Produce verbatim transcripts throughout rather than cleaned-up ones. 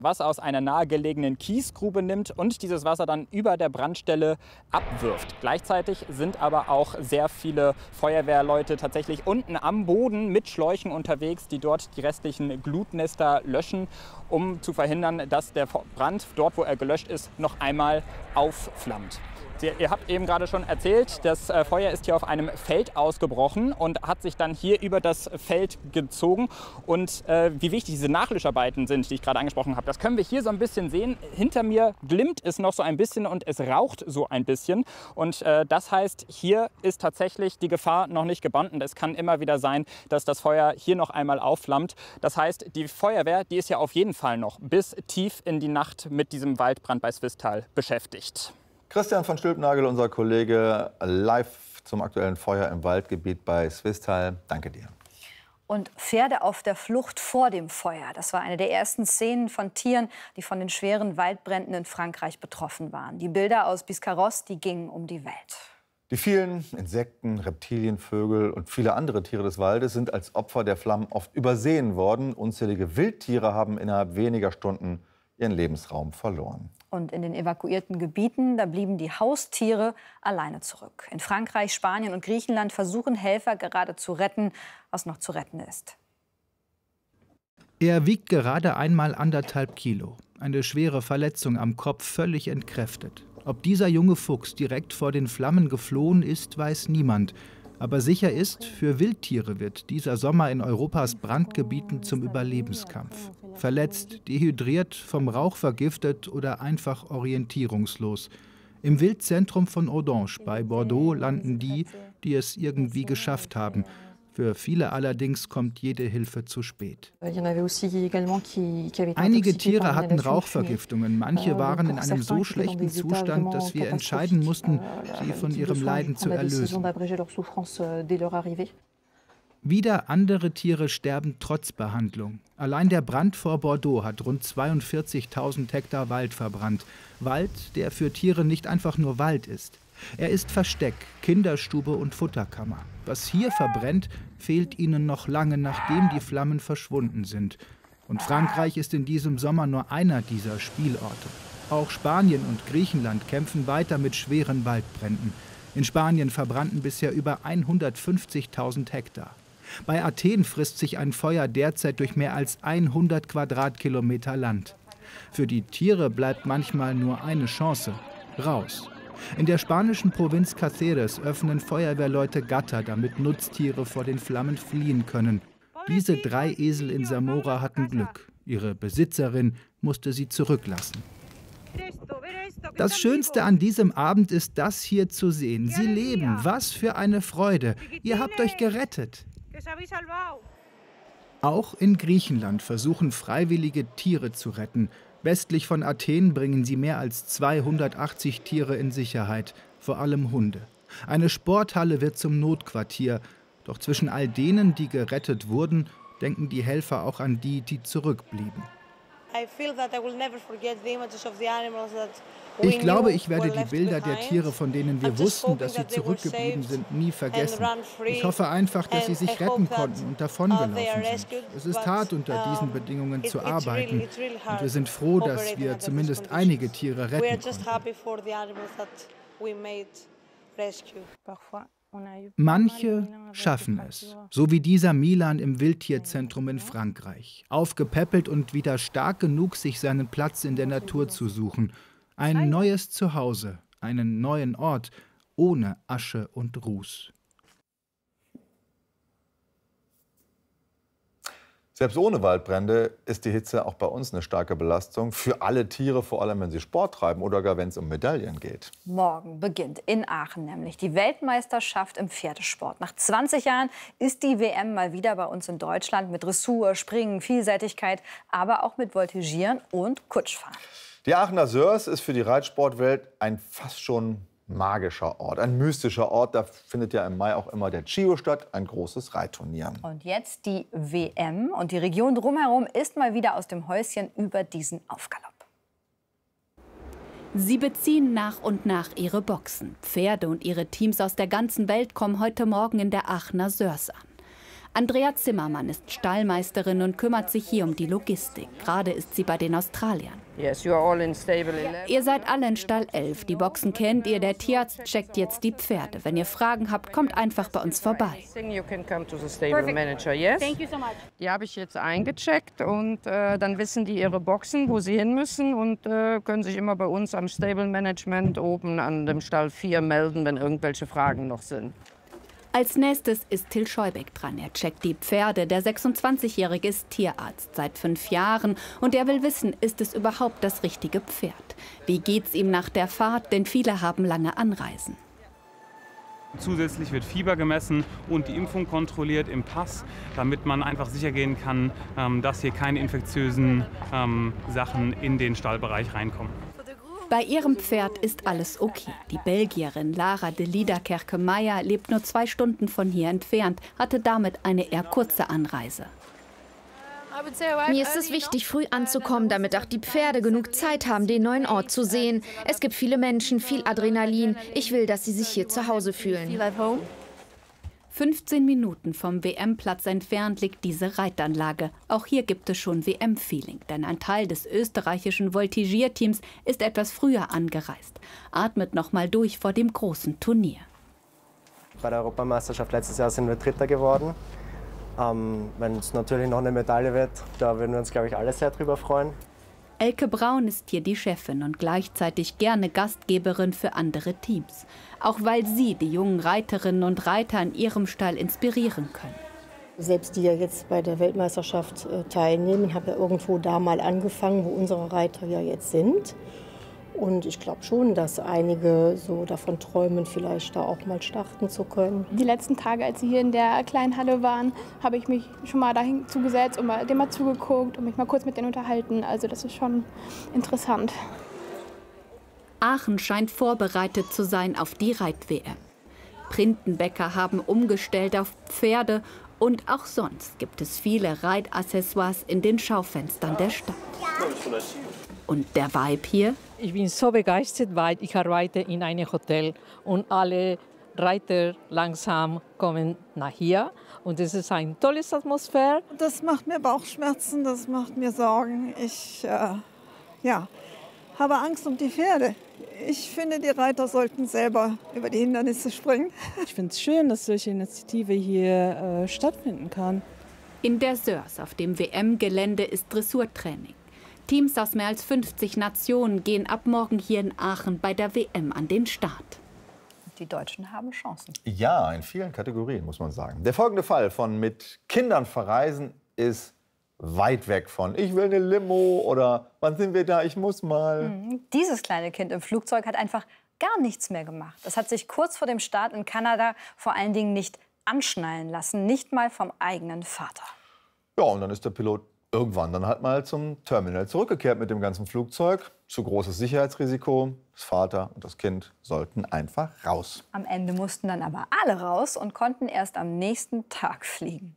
Wasser aus einer nahegelegenen Kiesgrube nimmt und dieses Wasser dann über der Brandstelle abwirft. Gleichzeitig sind aber auch sehr viele Feuerwehrleute tatsächlich unten am Boden mit Schläuchen unterwegs, die dort die restlichen Glutnester löschen, um zu verhindern, dass der Brand dort, wo er gelöscht ist, noch einmal aufflammt. Ihr habt eben gerade schon erzählt, das Feuer ist hier auf einem Feld ausgebrochen und hat sich dann hier über das Feld gezogen. Und äh, wie wichtig diese Nachlöscharbeiten sind, die ich gerade angesprochen habe, das können wir hier so ein bisschen sehen. Hinter mir glimmt es noch so ein bisschen und es raucht so ein bisschen. Und äh, das heißt, hier ist tatsächlich die Gefahr noch nicht gebannt. Und es kann immer wieder sein, dass das Feuer hier noch einmal aufflammt. Das heißt, die Feuerwehr, die ist ja auf jeden Fall noch bis tief in die Nacht mit diesem Waldbrand bei Swisttal beschäftigt. Christian von Stülpnagel, unser Kollege, live zum aktuellen Feuer im Waldgebiet bei Swisttal. Danke dir. Und Pferde auf der Flucht vor dem Feuer. Das war eine der ersten Szenen von Tieren, die von den schweren Waldbränden in Frankreich betroffen waren. Die Bilder aus Biscarrosse, die gingen um die Welt. Die vielen Insekten, Reptilien, Vögel und viele andere Tiere des Waldes sind als Opfer der Flammen oft übersehen worden. Unzählige Wildtiere haben innerhalb weniger Stunden ihren Lebensraum verloren. Und in den evakuierten Gebieten, da blieben die Haustiere alleine zurück. In Frankreich, Spanien und Griechenland versuchen Helfer gerade zu retten, was noch zu retten ist. Er wiegt gerade einmal anderthalb Kilo. Eine schwere Verletzung am Kopf, völlig entkräftet. Ob dieser junge Fuchs direkt vor den Flammen geflohen ist, weiß niemand. Aber sicher ist, für Wildtiere wird dieser Sommer in Europas Brandgebieten zum Überlebenskampf. Verletzt, dehydriert, vom Rauch vergiftet oder einfach orientierungslos. Im Wildzentrum von Audange bei Bordeaux landen die, die es irgendwie geschafft haben. Für viele allerdings kommt jede Hilfe zu spät. Einige Tiere hatten Rauchvergiftungen, manche waren in einem so schlechten Zustand, dass wir entscheiden mussten, sie von ihrem Leiden zu erlösen. Wieder andere Tiere sterben trotz Behandlung. Allein der Brand vor Bordeaux hat rund zweiundvierzigtausend Hektar Wald verbrannt. Wald, der für Tiere nicht einfach nur Wald ist. Er ist Versteck, Kinderstube und Futterkammer. Was hier verbrennt, fehlt ihnen noch lange, nachdem die Flammen verschwunden sind. Und Frankreich ist in diesem Sommer nur einer dieser Spielorte. Auch Spanien und Griechenland kämpfen weiter mit schweren Waldbränden. In Spanien verbrannten bisher über hundertfünfzigtausend Hektar. Bei Athen frisst sich ein Feuer derzeit durch mehr als hundert Quadratkilometer Land. Für die Tiere bleibt manchmal nur eine Chance: raus. In der spanischen Provinz Cáceres öffnen Feuerwehrleute Gatter, damit Nutztiere vor den Flammen fliehen können. Diese drei Esel in Zamora hatten Glück. Ihre Besitzerin musste sie zurücklassen. Das Schönste an diesem Abend ist, das hier zu sehen. Sie leben. Was für eine Freude. Ihr habt euch gerettet. Auch in Griechenland versuchen Freiwillige, Tiere zu retten. Westlich von Athen bringen sie mehr als zweihundertachtzig Tiere in Sicherheit, vor allem Hunde. Eine Sporthalle wird zum Notquartier. Doch zwischen all denen, die gerettet wurden, denken die Helfer auch an die, die zurückblieben. Ich glaube, ich werde die Bilder der Tiere, von denen wir wussten, dass sie zurückgeblieben sind, nie vergessen. Ich hoffe einfach, dass sie sich retten konnten und davongelaufen sind. Es ist hart, unter diesen Bedingungen zu arbeiten. Und wir sind froh, dass wir zumindest einige Tiere retten konnten. Manche schaffen es, so wie dieser Milan im Wildtierzentrum in Frankreich. Aufgepäppelt und wieder stark genug, sich seinen Platz in der Natur zu suchen. Ein neues Zuhause, einen neuen Ort, ohne Asche und Ruß. Selbst ohne Waldbrände ist die Hitze auch bei uns eine starke Belastung. Für alle Tiere, vor allem wenn sie Sport treiben oder gar wenn es um Medaillen geht. Morgen beginnt in Aachen nämlich die Weltmeisterschaft im Pferdesport. Nach zwanzig Jahren ist die W M mal wieder bei uns in Deutschland mit Dressur, Springen, Vielseitigkeit, aber auch mit Voltigieren und Kutschfahren. Die Aachener Sörs ist für die Reitsportwelt ein fast schon magischer Ort, ein mystischer Ort. Da findet ja im Mai auch immer der Chio statt, ein großes Reitturnier. Und jetzt die W M und die Region drumherum ist mal wieder aus dem Häuschen über diesen Aufgalopp. Sie beziehen nach und nach ihre Boxen. Pferde und ihre Teams aus der ganzen Welt kommen heute Morgen in der Aachener Sörs an. Andrea Zimmermann ist Stallmeisterin und kümmert sich hier um die Logistik. Gerade ist sie bei den Australiern. Yes, you are all in stable eleven. Ihr seid alle in Stall elf. Die Boxen kennt ihr. Der Tierarzt checkt jetzt die Pferde. Wenn ihr Fragen habt, kommt einfach bei uns vorbei. You can come to the stable manager, yes? Thank you so much. Die habe ich jetzt eingecheckt und äh, dann wissen die ihre Boxen, wo sie hin müssen und äh, können sich immer bei uns am Stable Management oben an dem Stall vier melden, wenn irgendwelche Fragen noch sind. Als nächstes ist Till Scheubeck dran. Er checkt die Pferde. Der sechsundzwanzigjährige ist Tierarzt seit fünf Jahren. Und er will wissen, ist es überhaupt das richtige Pferd? Wie geht's ihm nach der Fahrt? Denn viele haben lange Anreisen. Zusätzlich wird Fieber gemessen und die Impfung kontrolliert im Pass, damit man einfach sicher gehen kann, dass hier keine infektiösen Sachen in den Stallbereich reinkommen. Bei ihrem Pferd ist alles okay. Die Belgierin Lara de Liederkerke-Meyer lebt nur zwei Stunden von hier entfernt, hatte damit eine eher kurze Anreise. Mir ist es wichtig, früh anzukommen, damit auch die Pferde genug Zeit haben, den neuen Ort zu sehen. Es gibt viele Menschen, viel Adrenalin. Ich will, dass sie sich hier zu Hause fühlen. fünfzehn Minuten vom W M-Platz entfernt liegt diese Reitanlage. Auch hier gibt es schon W M-Feeling, denn ein Teil des österreichischen Voltigierteams ist etwas früher angereist. Atmet noch mal durch vor dem großen Turnier. Bei der Europameisterschaft letztes Jahr sind wir Dritter geworden. Ähm, wenn es natürlich noch eine Medaille wird, da würden wir uns, glaube ich, alle sehr drüber freuen. Elke Braun ist hier die Chefin und gleichzeitig gerne Gastgeberin für andere Teams. Auch weil sie die jungen Reiterinnen und Reiter in ihrem Stall inspirieren können. Selbst die ja jetzt bei der Weltmeisterschaft äh, teilnehmen, haben ja irgendwo da mal angefangen, wo unsere Reiter ja jetzt sind. Und ich glaube schon, dass einige so davon träumen, vielleicht da auch mal starten zu können. Die letzten Tage, als sie hier in der kleinen Halle waren, habe ich mich schon mal dahin zugesetzt und mal, dem mal zugeguckt und mich mal kurz mit denen unterhalten. Also das ist schon interessant. Aachen scheint vorbereitet zu sein auf die Reit-W M. Printenbäcker haben umgestellt auf Pferde und auch sonst gibt es viele Reitaccessoires in den Schaufenstern der Stadt. Und der Vibe hier? Ich bin so begeistert, weil ich arbeite in einem Hotel und alle Reiter langsam kommen nach hier. Und es ist eine tolle Atmosphäre. Das macht mir Bauchschmerzen, das macht mir Sorgen. Ich äh, ja, habe Angst um die Pferde. Ich finde, die Reiter sollten selber über die Hindernisse springen. Ich finde es schön, dass solche Initiative hier äh, stattfinden kann. In der Sörs auf dem W M-Gelände ist Dressurtraining. Teams aus mehr als fünfzig Nationen gehen ab morgen hier in Aachen bei der W M an den Start. Die Deutschen haben Chancen. Ja, in vielen Kategorien, muss man sagen. Der folgende Fall von mit Kindern verreisen ist weit weg von ich will eine Limo oder wann sind wir da, ich muss mal. Mhm. Dieses kleine Kind im Flugzeug hat einfach gar nichts mehr gemacht. Es hat sich kurz vor dem Start in Kanada vor allen Dingen nicht anschnallen lassen, nicht mal vom eigenen Vater. Ja, und dann ist der Pilot irgendwann dann halt mal zum Terminal zurückgekehrt mit dem ganzen Flugzeug. Zu großes Sicherheitsrisiko. Das Vater und das Kind sollten einfach raus. Am Ende mussten dann aber alle raus und konnten erst am nächsten Tag fliegen.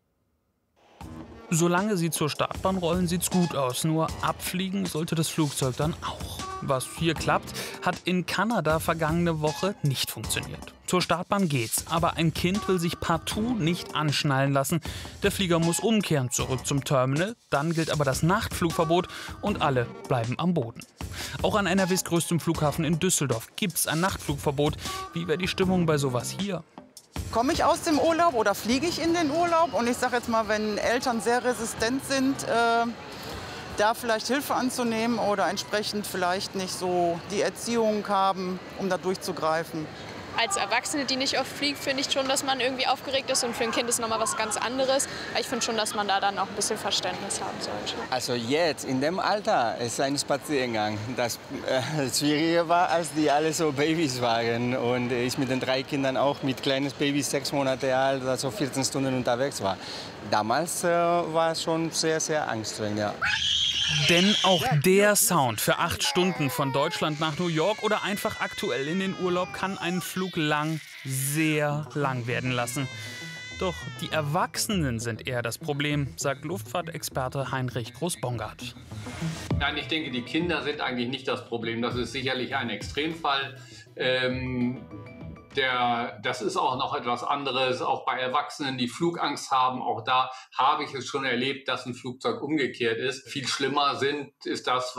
Solange sie zur Startbahn rollen, sieht's gut aus. Nur abfliegen sollte das Flugzeug dann auch. Was hier klappt, hat in Kanada vergangene Woche nicht funktioniert. Zur Startbahn geht's, aber ein Kind will sich partout nicht anschnallen lassen. Der Flieger muss umkehren zurück zum Terminal. Dann gilt aber das Nachtflugverbot und alle bleiben am Boden. Auch an N R Ws größtem Flughafen in Düsseldorf gibt's ein Nachtflugverbot. Wie wäre die Stimmung bei sowas hier? Komme ich aus dem Urlaub oder fliege ich in den Urlaub? Und ich sage jetzt mal, wenn Eltern sehr resistent sind, äh, da vielleicht Hilfe anzunehmen oder entsprechend vielleicht nicht so die Erziehung haben, um da durchzugreifen. Als Erwachsene, die nicht oft fliegt, finde ich schon, dass man irgendwie aufgeregt ist. Und für ein Kind ist noch mal was ganz anderes. Ich finde schon, dass man da dann auch ein bisschen Verständnis haben sollte. Also jetzt, in dem Alter, ist ein Spaziergang, das äh, schwieriger war, als die alle so Babys waren. Und ich mit den drei Kindern auch mit kleines Baby, sechs Monate alt, also vierzehn Stunden unterwegs war. Damals äh, war es schon sehr, sehr anstrengend, ja. Denn auch der Sound für acht Stunden von Deutschland nach New York oder einfach aktuell in den Urlaub kann einen Flug lang, sehr lang werden lassen. Doch die Erwachsenen sind eher das Problem, sagt Luftfahrtexperte Heinrich Groß-Bongard. Nein, ich denke, die Kinder sind eigentlich nicht das Problem. Das ist sicherlich ein Extremfall. Ähm Der, das ist auch noch etwas anderes, auch bei Erwachsenen, die Flugangst haben. Auch da habe ich es schon erlebt, dass ein Flugzeug umgekehrt ist. Viel schlimmer sind, ist das,